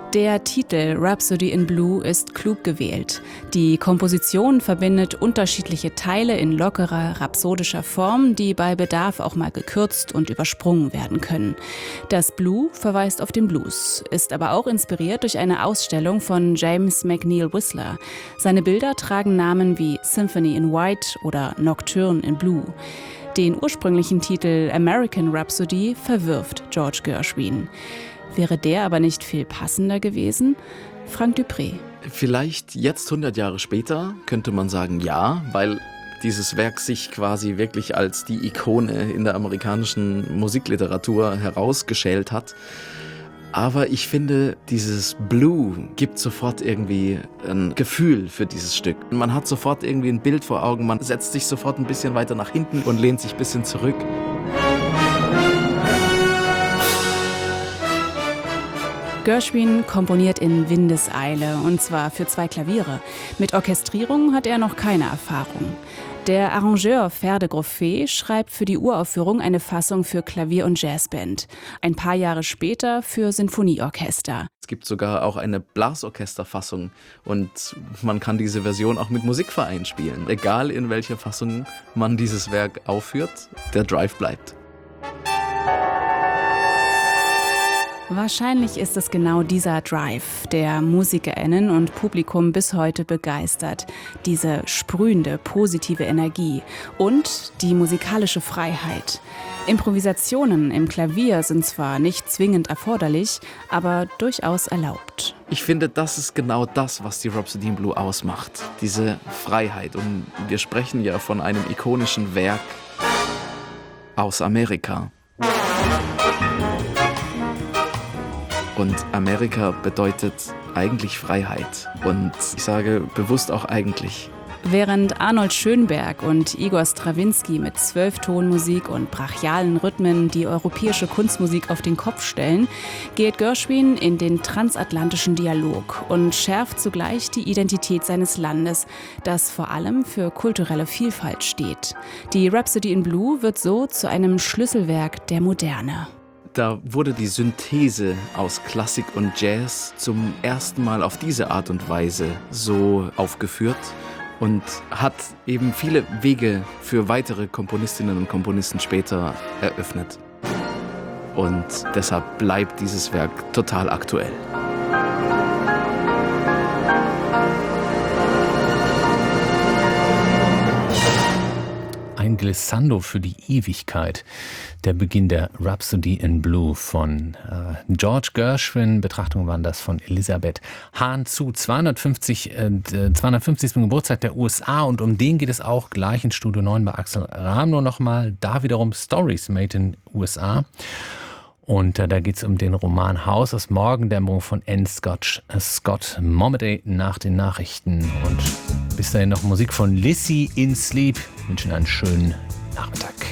Der Titel Rhapsody in Blue ist klug gewählt. Die Komposition verbindet unterschiedliche Teile in lockerer, rhapsodischer Form, die bei Bedarf auch mal gekürzt und übersprungen werden können. Das Blue verweist auf den Blues, ist aber auch inspiriert durch eine Ausstellung von James McNeill Whistler. Seine Bilder tragen Namen wie Symphony in White oder Nocturne in Blue. Den ursprünglichen Titel American Rhapsody verwirft George Gershwin. Wäre der aber nicht viel passender gewesen? Frank Dupré. Vielleicht jetzt 100 Jahre später könnte man sagen ja, weil dieses Werk sich quasi wirklich als die Ikone in der amerikanischen Musikliteratur herausgeschält hat. Aber ich finde, dieses Blue gibt sofort irgendwie ein Gefühl für dieses Stück. Man hat sofort irgendwie ein Bild vor Augen, man setzt sich sofort ein bisschen weiter nach hinten und lehnt sich ein bisschen zurück. Gershwin komponiert in Windeseile, und zwar für 2 Klaviere. Mit Orchestrierung hat er noch keine Erfahrung. Der Arrangeur Ferde Groffet schreibt für die Uraufführung eine Fassung für Klavier- und Jazzband. Ein paar Jahre später für Sinfonieorchester. Es gibt sogar auch eine Blasorchesterfassung und man kann diese Version auch mit Musikverein spielen. Egal in welcher Fassung man dieses Werk aufführt, der Drive bleibt. Wahrscheinlich ist es genau dieser Drive, der MusikerInnen und Publikum bis heute begeistert. Diese sprühende, positive Energie und die musikalische Freiheit. Improvisationen im Klavier sind zwar nicht zwingend erforderlich, aber durchaus erlaubt. Ich finde, das ist genau das, was die Rhapsody in Blue ausmacht. Diese Freiheit. Und wir sprechen ja von einem ikonischen Werk aus Amerika. Und Amerika bedeutet eigentlich Freiheit. Und ich sage bewusst auch eigentlich. Während Arnold Schönberg und Igor Strawinski mit 12-Ton-Musik und brachialen Rhythmen die europäische Kunstmusik auf den Kopf stellen, geht Gershwin in den transatlantischen Dialog und schärft zugleich die Identität seines Landes, das vor allem für kulturelle Vielfalt steht. Die Rhapsody in Blue wird so zu einem Schlüsselwerk der Moderne. Da wurde die Synthese aus Klassik und Jazz zum ersten Mal auf diese Art und Weise so aufgeführt und hat eben viele Wege für weitere Komponistinnen und Komponisten später eröffnet. Und deshalb bleibt dieses Werk total aktuell. Ein Glissando für die Ewigkeit. Der Beginn der Rhapsody in Blue von George Gershwin. Betrachtungen waren das von Elisabeth Hahn zu 250. Geburtstag der USA. Und um den geht es auch gleich in Studio 9 bei Axel Ramlow nochmal. Da wiederum Stories made in USA. Und da geht es um den Roman Haus aus Morgendämmerung von N. Scott Momaday nach den Nachrichten. Und bis dahin noch Musik von Lizzie in Sleep. Ich wünsche Ihnen einen schönen Nachmittag.